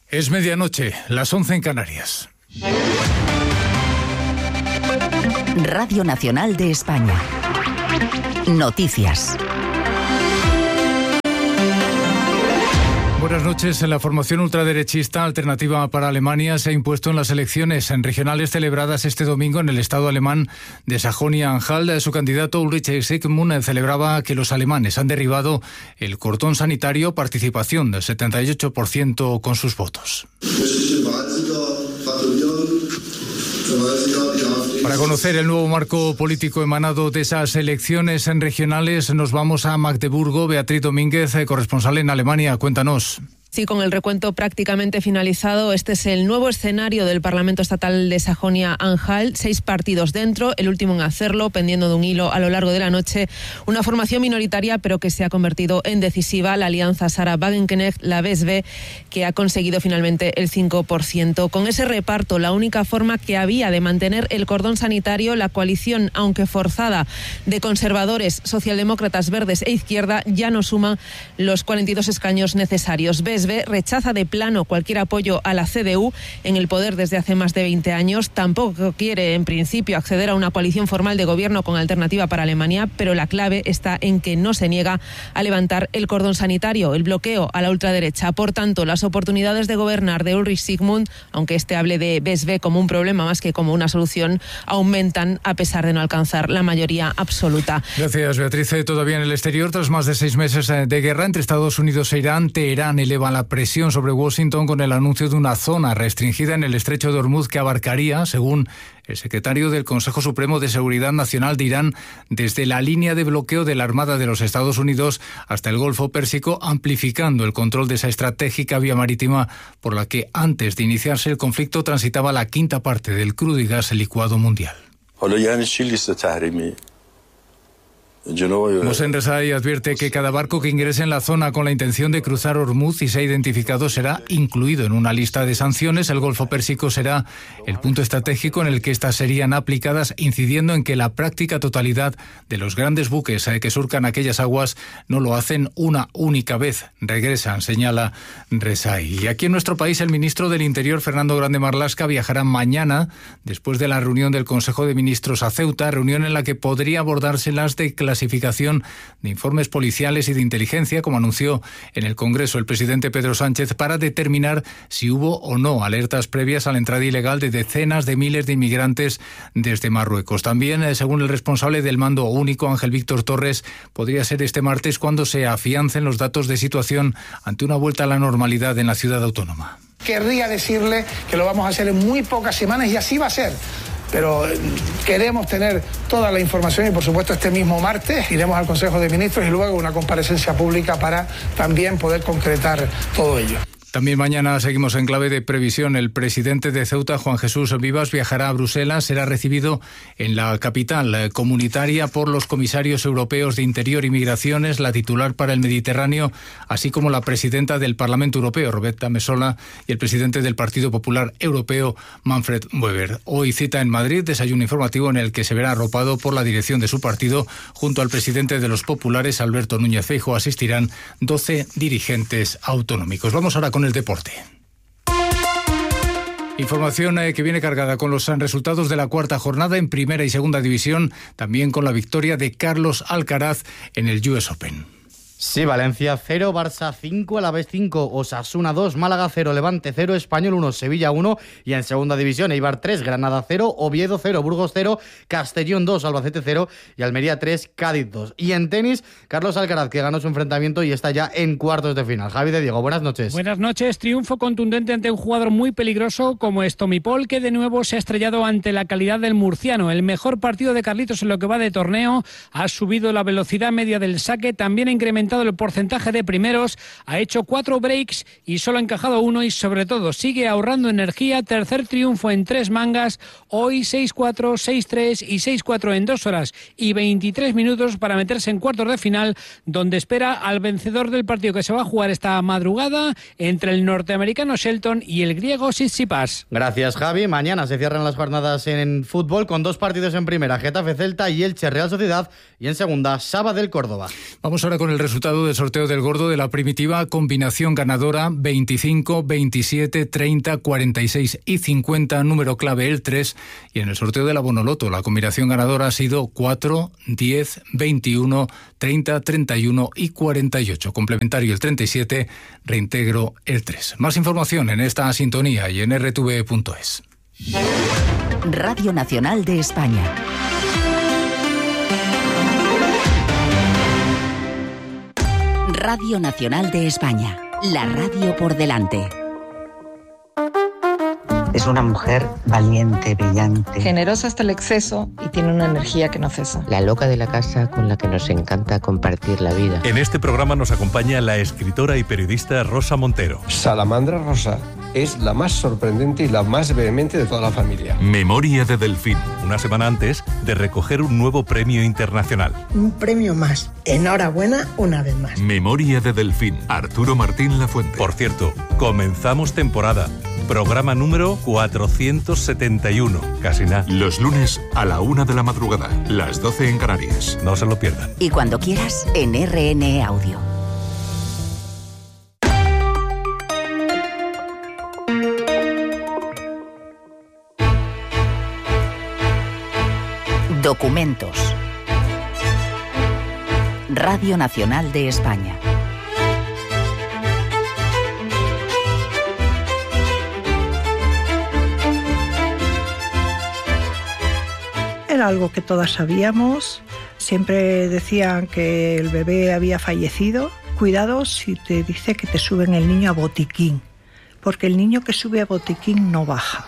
Es medianoche, las 11 en Canarias. Radio Nacional de España. Noticias. Buenas noches. La formación ultraderechista Alternativa para Alemania se ha impuesto en las elecciones regionales celebradas este domingo en el estado alemán de Sajonia-Anhalt. Su candidato Ulrich Sigmund celebraba que los alemanes han derribado el cordón sanitario, participación del 78% con sus votos. Para conocer el nuevo marco político emanado de esas elecciones regionales, nos vamos a Magdeburgo. Beatriz Domínguez, corresponsal en Alemania, cuéntanos. Sí, con el recuento prácticamente finalizado, este es el nuevo escenario del Parlamento Estatal de Sajonia-Anhalt. 6 partidos dentro, el último en hacerlo, pendiendo de un hilo a lo largo de la noche. Una formación minoritaria, pero que se ha convertido en decisiva, la alianza Sarah Wagenknecht, la BSW, que ha conseguido finalmente el 5%. Con ese reparto, la única forma que había de mantener el cordón sanitario, la coalición, aunque forzada, de conservadores, socialdemócratas, verdes e izquierda, ya no suma los 42 escaños necesarios. BSW rechaza de plano cualquier apoyo a la CDU en el poder desde hace más de 20 años. Tampoco quiere, en principio, acceder a una coalición formal de gobierno con Alternativa para Alemania, pero la clave está en que no se niega a levantar el cordón sanitario, el bloqueo a la ultraderecha. Por tanto, las oportunidades de gobernar de Ulrich Sigmund, aunque este hable de BSW como un problema más que como una solución, aumentan a pesar de no alcanzar la mayoría absoluta. Gracias, Beatriz. Todavía en el exterior, tras más de 6 meses de guerra entre Estados Unidos e Irán, Teherán eleva la presión sobre Washington con el anuncio de una zona restringida en el estrecho de Hormuz que abarcaría, según el secretario del Consejo Supremo de Seguridad Nacional de Irán, desde la línea de bloqueo de la Armada de los Estados Unidos hasta el Golfo Pérsico, amplificando el control de esa estratégica vía marítima por la que antes de iniciarse el conflicto transitaba la quinta parte del crudo y gas licuado mundial. Mohsen Rezaei advierte que cada barco que ingrese en la zona con la intención de cruzar Hormuz y sea identificado será incluido en una lista de sanciones. El Golfo Pérsico será el punto estratégico en el que estas serían aplicadas, incidiendo en que la práctica totalidad de los grandes buques que surcan aquellas aguas no lo hacen una única vez. Regresan, señala Rezaei. Y aquí en nuestro país, el ministro del Interior, Fernando Grande Marlaska, viajará mañana, después de la reunión del Consejo de Ministros a Ceuta, reunión en la que podría abordarse las declaraciones clasificación de informes policiales y de inteligencia, como anunció en el Congreso el presidente Pedro Sánchez, para determinar si hubo o no alertas previas a la entrada ilegal de decenas de miles de inmigrantes desde Marruecos. También, según el responsable del Mando Único, Ángel Víctor Torres, podría ser este martes cuando se afiancen los datos de situación ante una vuelta a la normalidad en la ciudad autónoma. Querría decirle que lo vamos a hacer en muy pocas semanas y así va a ser. Pero queremos tener toda la información y, por supuesto, este mismo martes iremos al Consejo de Ministros y luego una comparecencia pública para también poder concretar todo ello. También mañana seguimos en clave de previsión. El presidente de Ceuta, Juan Jesús Vivas, viajará a Bruselas. Será recibido en la capital comunitaria por los comisarios europeos de Interior y Migraciones, la titular para el Mediterráneo, así como la presidenta del Parlamento Europeo, Roberta Metsola, y el presidente del Partido Popular Europeo, Manfred Weber. Hoy cita en Madrid, desayuno informativo en el que se verá arropado por la dirección de su partido. Junto al presidente de los populares, Alberto Núñez Feijóo, asistirán 12 dirigentes autonómicos. Vamos ahora con el deporte. Información que viene cargada con los resultados de la cuarta jornada en primera y segunda división, también con la victoria de Carlos Alcaraz en el US Open. Sí, Valencia 0, Barça 5, Alavés 5, Osasuna 2, Málaga 0, Levante 0, Español 1, Sevilla 1 y en segunda división Eibar 3, Granada 0, Oviedo 0, Burgos 0, Castellón 2, Albacete 0 y Almería 3, Cádiz 2. Y en tenis, Carlos Alcaraz, que ganó su enfrentamiento y está ya en cuartos de final. Javi de Diego, buenas noches. Buenas noches, triunfo contundente ante un jugador muy peligroso como es Tommy Paul, que de nuevo se ha estrellado ante la calidad del murciano. El mejor partido de Carlitos en lo que va de torneo, ha subido la velocidad media del saque, también ha incrementado el porcentaje de primeros, ha hecho 4 breaks y solo ha encajado 1 y sobre todo sigue ahorrando energía. Tercer triunfo en 3 mangas, hoy 6-4, 6-3 y 6-4 en 2 horas y 23 minutos para meterse en cuartos de final, donde espera al vencedor del partido que se va a jugar esta madrugada entre el norteamericano Shelton y el griego Tsitsipas. Gracias, Javi. Mañana se cierran las jornadas en fútbol con 2 partidos en primera, Getafe Celta y Elche Real Sociedad, y en segunda, Sabadell Córdoba. Vamos ahora con el resultado resultado del sorteo del gordo de la primitiva combinación ganadora 25, 27, 30, 46 y 50, número clave el 3, y en el sorteo de la Bonoloto la combinación ganadora ha sido 4, 10, 21, 30, 31 y 48. Complementario el 37, reintegro el 3. Más información en esta sintonía y en rtv.es. Radio Nacional de España. Radio Nacional de España, la radio por delante. Es una mujer valiente, brillante. Generosa hasta el exceso y tiene una energía que no cesa. La loca de la casa con la que nos encanta compartir la vida. En este programa nos acompaña la escritora y periodista Rosa Montero. Salamandra Rosa es la más sorprendente y la más vehemente de toda la familia. Memoria de Delfín, una semana antes de recoger un nuevo premio internacional. Un premio más. Enhorabuena una vez más. Memoria de Delfín, Arturo Martín Lafuente. Por cierto, comenzamos temporada. Programa número 471. Casi nada. Los lunes a la 1 de la madrugada, las 12 en Canarias. No se lo pierdan. Y cuando quieras, en RN Audio. Documentos. Radio Nacional de España. Era algo que todas sabíamos. Siempre decían que el bebé había fallecido. Cuidado si te dice que te suben el niño a botiquín, porque el niño que sube a botiquín no baja.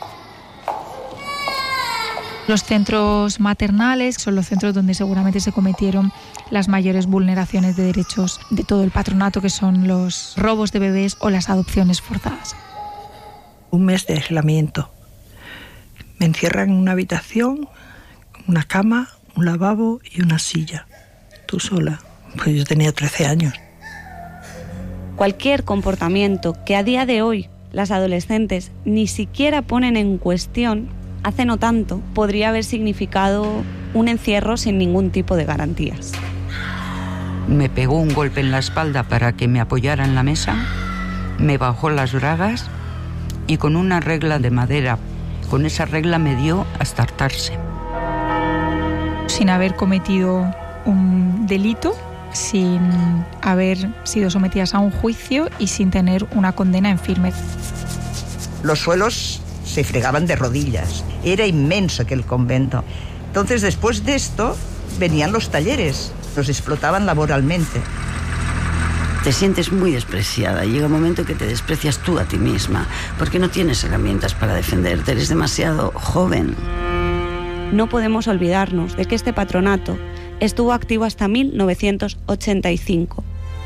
Los centros maternales son los centros donde seguramente se cometieron las mayores vulneraciones de derechos de todo el patronato, que son los robos de bebés o las adopciones forzadas. Un mes de aislamiento. Me encierran en una habitación, una cama, un lavabo y una silla. Tú sola. Pues yo tenía 13 años. Cualquier comportamiento que a día de hoy las adolescentes ni siquiera ponen en cuestión, hace no tanto, podría haber significado un encierro sin ningún tipo de garantías. Me pegó un golpe en la espalda para que me apoyara en la mesa, me bajó las bragas y con una regla de madera, con esa regla me dio hasta hartarse. Sin haber cometido un delito, sin haber sido sometidas a un juicio y sin tener una condena en firme. Los suelos se fregaban de rodillas. Era inmenso aquel convento. Entonces, después de esto, venían los talleres. Los explotaban laboralmente. Te sientes muy despreciada. Llega un momento que te desprecias tú a ti misma, porque no tienes herramientas para defenderte. Eres demasiado joven. No podemos olvidarnos de que este patronato estuvo activo hasta 1985.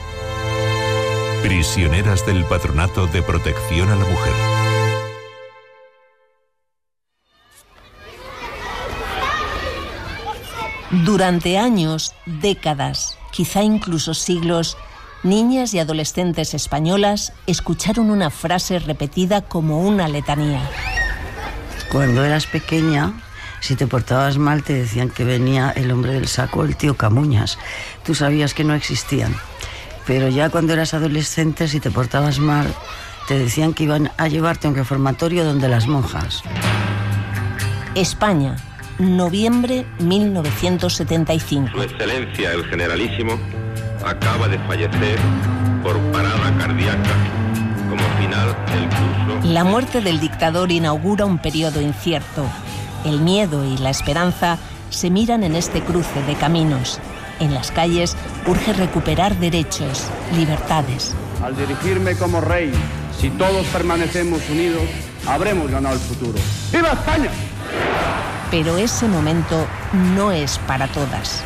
Prisioneras del Patronato de Protección a la Mujer. Durante años, décadas, quizá incluso siglos, niñas y adolescentes españolas escucharon una frase repetida como una letanía. Cuando eras pequeña, si te portabas mal, te decían que venía el hombre del saco, el tío Camuñas. Tú sabías que no existían. Pero ya cuando eras adolescente, si te portabas mal, te decían que iban a llevarte a un reformatorio donde las monjas. España, noviembre 1975. Su Excelencia, el Generalísimo, acaba de fallecer por parada cardíaca como final del curso. La muerte del dictador inaugura un periodo incierto. El miedo y la esperanza se miran en este cruce de caminos. En las calles urge recuperar derechos, libertades. Al dirigirme como rey, si todos permanecemos unidos, habremos ganado el futuro. ¡Viva España! Pero ese momento no es para todas.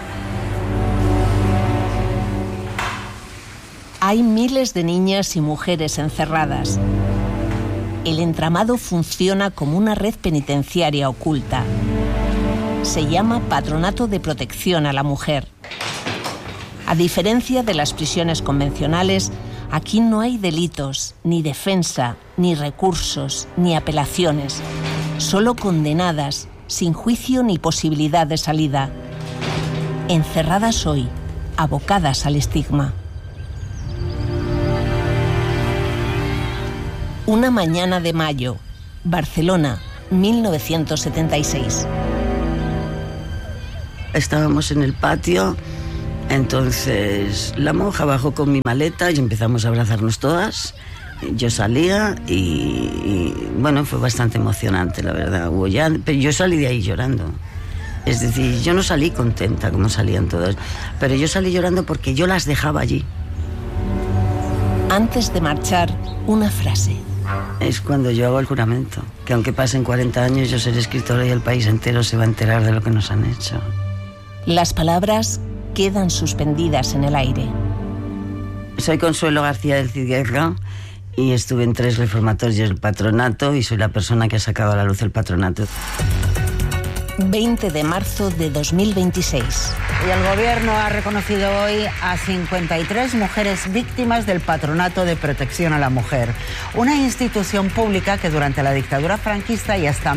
Hay miles de niñas y mujeres encerradas. El entramado funciona como una red penitenciaria oculta. Se llama Patronato de Protección a la Mujer. A diferencia de las prisiones convencionales, aquí no hay delitos, ni defensa, ni recursos, ni apelaciones. Solo condenadas, sin juicio ni posibilidad de salida. Encerradas hoy, abocadas al estigma. Una mañana de mayo, Barcelona, 1976. Estábamos en el patio, entonces la monja bajó con mi maleta y empezamos a abrazarnos todas. Yo salía y bueno, fue bastante emocionante, la verdad. Pero yo salí de ahí llorando. Es decir, yo no salí contenta como salían todas, pero yo salí llorando porque yo las dejaba allí. Antes de marchar, una frase. Es cuando yo hago el juramento, que aunque pasen 40 años yo seré escritora y el país entero se va a enterar de lo que nos han hecho. Las palabras quedan suspendidas en el aire. Soy Consuelo García del Cid Guerra y estuve en 3 reformatorios del patronato y soy la persona que ha sacado a la luz el patronato. 20 de marzo de 2026. Y el Gobierno ha reconocido hoy a 53 mujeres víctimas del Patronato de Protección a la Mujer, una institución pública que durante la dictadura franquista y hasta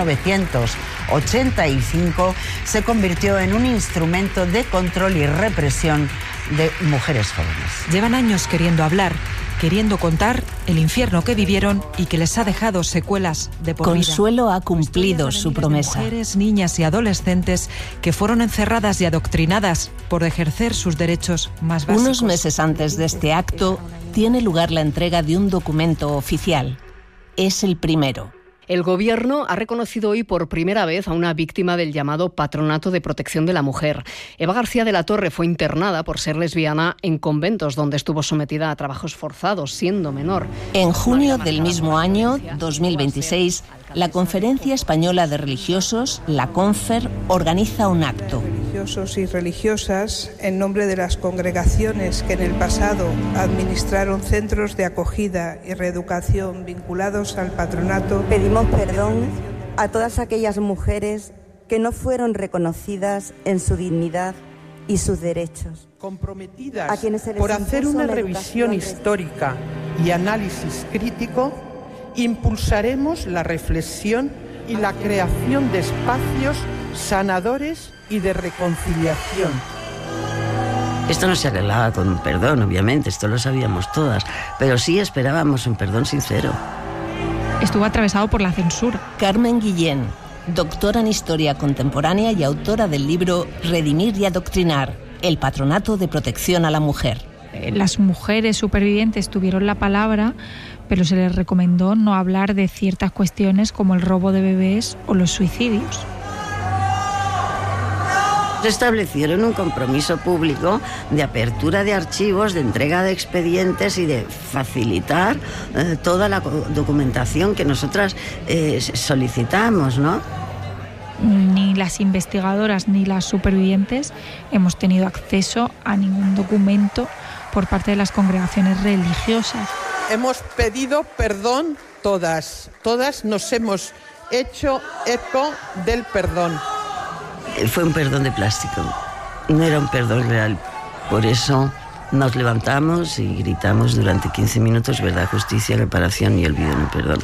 1985 se convirtió en un instrumento de control y represión de mujeres jóvenes. Llevan años queriendo hablar, queriendo contar el infierno que vivieron y que les ha dejado secuelas de por vida. Consuelo ha cumplido su promesa. Mujeres, niñas y adolescentes que fueron encerradas y adoctrinadas por ejercer sus derechos más básicos. Unos meses antes de este acto, tiene lugar la entrega de un documento oficial. Es el primero. El Gobierno ha reconocido hoy por primera vez a una víctima del llamado Patronato de Protección de la Mujer. Eva García de la Torre fue internada por ser lesbiana en conventos donde estuvo sometida a trabajos forzados, siendo menor. En junio del mismo año, 2026, la Conferencia Española de Religiosos, la CONFER, organiza un acto. Religiosos y religiosas, en nombre de las congregaciones que en el pasado administraron centros de acogida y reeducación vinculados al patronato, pedimos perdón a todas aquellas mujeres que no fueron reconocidas en su dignidad y sus derechos. Comprometidas por hacer una revisión histórica y análisis crítico, impulsaremos la reflexión y la creación de espacios sanadores y de reconciliación. Esto no se arreglaba con un perdón, obviamente, esto lo sabíamos todas, pero sí esperábamos un perdón sincero. Estuvo atravesado por la censura. Carmen Guillén, doctora en Historia Contemporánea y autora del libro Redimir y Adoctrinar, el Patronato de Protección a la Mujer. Las mujeres supervivientes tuvieron la palabra, pero se les recomendó no hablar de ciertas cuestiones como el robo de bebés o los suicidios. Establecieron un compromiso público de apertura de archivos, de entrega de expedientes y de facilitar toda la documentación que nosotras solicitamos, ¿no? Ni las investigadoras ni las supervivientes hemos tenido acceso a ningún documento por parte de las congregaciones religiosas. Hemos pedido perdón todas nos hemos hecho eco del perdón. Fue un perdón de plástico, no era un perdón real. Por eso nos levantamos y gritamos durante 15 minutos verdad, justicia, reparación y olvido, no perdón.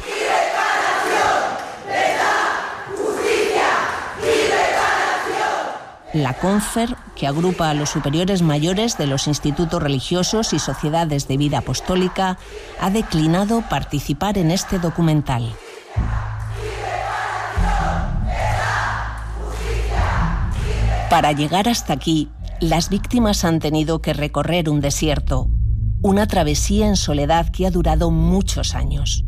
La CONFER, que agrupa a los superiores mayores de los institutos religiosos y sociedades de vida apostólica, ha declinado participar en este documental. Para llegar hasta aquí, las víctimas han tenido que recorrer un desierto, una travesía en soledad que ha durado muchos años.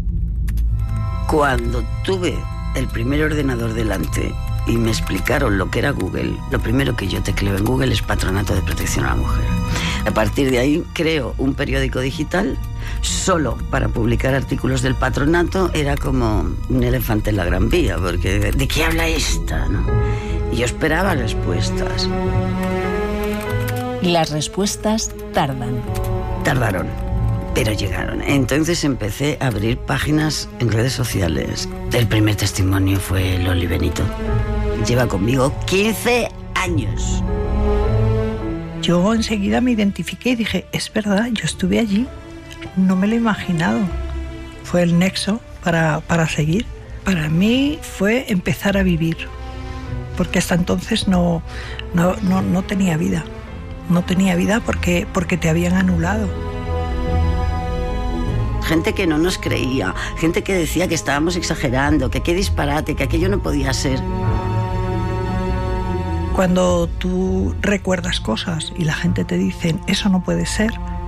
Cuando tuve el primer ordenador delante y me explicaron lo que era Google, lo primero que yo tecleo en Google es Patronato de Protección a la Mujer. A partir de ahí creo un periódico digital solo para publicar artículos del patronato. Era como un elefante en la Gran Vía, porque ¿de qué habla esta?, ¿no? Y yo esperaba respuestas. Las respuestas tardan. Tardaron, pero llegaron. Entonces empecé a abrir páginas en redes sociales. El primer testimonio fue Loli Benito. Lleva conmigo 15 años. Yo enseguida me identifiqué y dije, es verdad, yo estuve allí. No me lo he imaginado. Fue el nexo para seguir. Para mí fue empezar a vivir, porque hasta entonces no tenía vida. no tenía vida porque te habían anulado. Gente que no nos creía, gente que decía que estábamos exagerando, que qué disparate, que aquello no podía ser. Cuando tú recuerdas cosas y la gente te dice, eso no puede ser,